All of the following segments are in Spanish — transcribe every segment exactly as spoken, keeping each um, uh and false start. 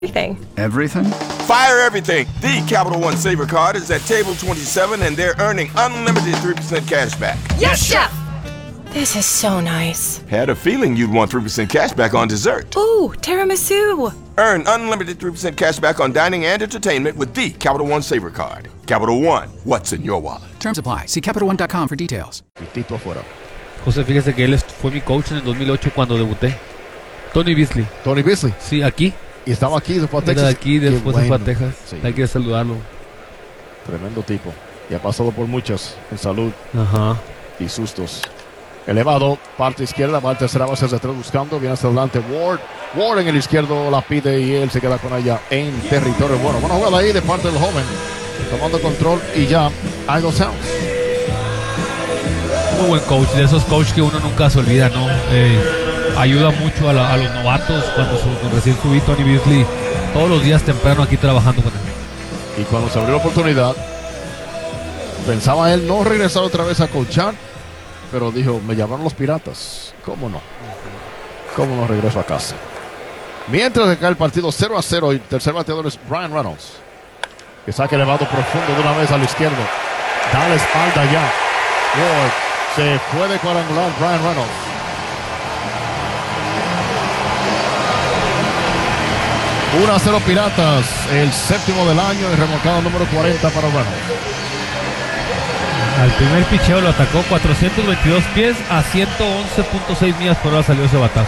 Everything. Everything? Fire everything. The Capital One Saver card is at table twenty-seven and they're earning unlimited three percent cash back. Yes, Chef! This is so nice. Had a feeling you'd want three percent cash back on dessert. Ooh, tiramisu. Earn unlimited three percent cash back on dining and entertainment with the Capital One Saver card. Capital One, what's in your wallet? Terms apply. See Capital One dot com for details. Tito afuera. José, fíjese que él fue mi coach en el dos mil ocho cuando debuté. Tony Beasley. Tony Beasley. Sí, aquí. Y estaba aquí, después de Texas. Texas. Era de aquí, después Qué se fue a bueno. Texas. Sí. Hay que saludarlo. Tremendo tipo. Y ha pasado por muchas en salud Ajá. y sustos. Elevado, parte izquierda, va al tercera base de atrás buscando, viene hacia adelante Ward. Ward en el izquierdo la pide y él se queda con ella en territorio bueno. Buena jugada ahí de parte del joven. Tomando control y ya, Idle Sounds. Muy buen coach, de esos coaches que uno nunca se olvida, ¿no? Eh, ayuda mucho a, la, a los novatos cuando su, recién subí Tony Beasley todos los días temprano aquí trabajando con él. Y cuando se abrió la oportunidad, pensaba él no regresar otra vez a coachar, pero dijo, me llamaron los Piratas. ¿Cómo no? ¿Cómo no regreso a casa? Mientras acá el partido cero a cero y el tercer bateador es Brian Reynolds, que saca elevado profundo de una vez al izquierdo. Da la espalda ya. Ward se fue de cuadrangular Brian Reynolds. uno a cero Piratas, el séptimo del año y remolcado número cuarenta para Reynolds. Al primer picheo lo atacó cuatrocientos veintidós pies a ciento once punto seis millas por hora salió ese batazo.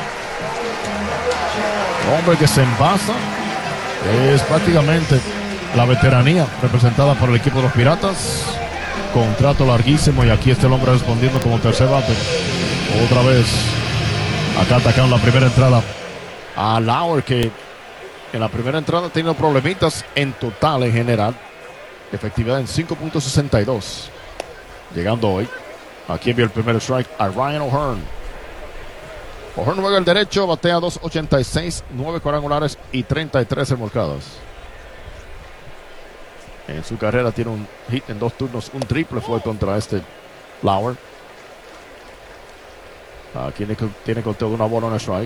Hombre que se envasa. Es prácticamente la veteranía representada por el equipo de los Piratas. Contrato larguísimo y aquí está el hombre respondiendo como tercer bate. Otra vez. Acá atacaron la primera entrada a Lauer, que en la primera entrada ha tenido problemitas en total en general. Efectividad en cinco punto sesenta y dos. Llegando hoy. Aquí envió el primer strike a Ryan O'Hearn. O'Hearn juega el derecho, batea dos ochenta y seis, nueve cuadrangulares y treinta y tres remolcadas. En su carrera tiene un hit en dos turnos, un triple fue contra este Lauer. Aquí tiene, tiene conteo de una bola en el strike.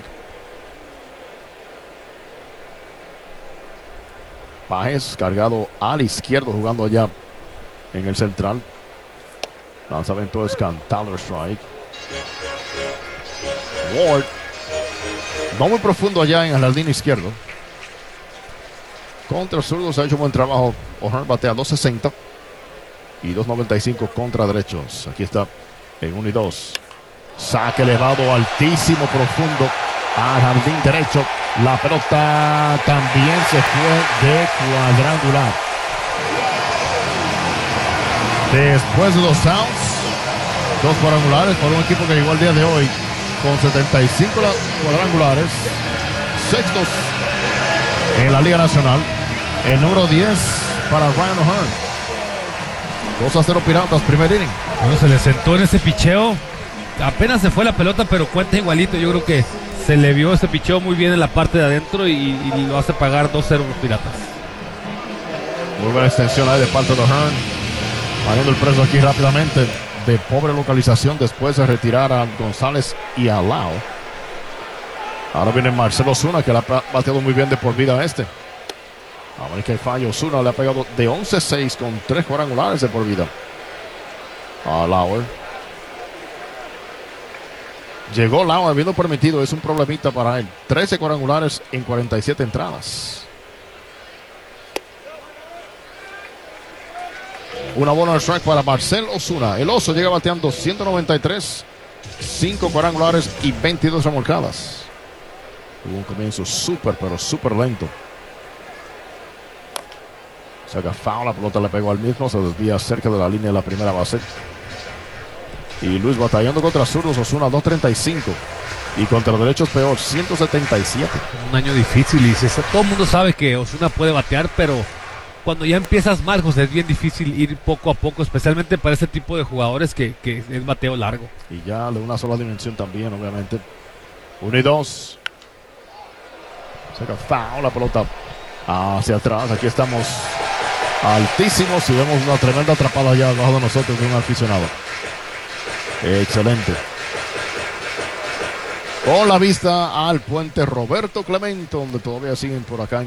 Páez cargado al izquierdo jugando allá en el central. Lanzamiento es cantado strike. Ward no muy profundo allá en el jardín izquierdo. Contra zurdos ha hecho buen trabajo. O'Hearn batea dos sesenta y dos noventa y cinco contra derechos. Aquí está en uno y dos. Saque elevado altísimo profundo al jardín derecho. La pelota también se fue de cuadrangular. Después de dos outs, dos cuadrangulares por un equipo que llegó al día de hoy con setenta y cinco cuadrangulares, sextos en la Liga Nacional. El número diez para Ryan O'Hearn. dos a cero Piratas, primer inning. Bueno, se le sentó en ese picheo. Apenas se fue la pelota, pero cuenta igualito. Yo creo que se le vio ese picheo muy bien en la parte de adentro y, y lo hace pagar dos cero los Piratas. Muy buena extensión ahí de parte de O'Hearn. Poniendo el preso aquí rápidamente. De pobre localización después de retirar a González y a Lau. Ahora viene Marcelo Osuna, que le ha bateado muy bien de por vida a este. A ver qué fallo. Osuna le ha pegado de once seis con tres cuadrangulares de por vida a Lauer. Llegó Lauer, habiendo permitido, es un problemita para él. trece cuadrangulares en cuarenta y siete entradas. Una bola strike para Marcel Osuna. El oso llega bateando ciento noventa y tres, cinco cuadrangulares y veintidós remolcadas. Hubo un comienzo súper, pero súper lento. Saca foul, la pelota le pegó al mismo, se desvía cerca de la línea de la primera base. Y Luis batallando contra zurdos, Osuna dos treinta y cinco. Y contra derechos peor, ciento setenta y siete. Un año difícil y se, todo el mundo sabe que Osuna puede batear, pero cuando ya empiezas mal, José, es bien difícil ir poco a poco, especialmente para ese tipo de jugadores que, que es bateo largo. Y ya de una sola dimensión también, obviamente. Uno y dos. Saca foul, la pelota hacia atrás. Aquí estamos altísimos y vemos una tremenda atrapada allá abajo de nosotros de un aficionado. Excelente. Con la vista al puente Roberto Clemente, donde todavía siguen por acá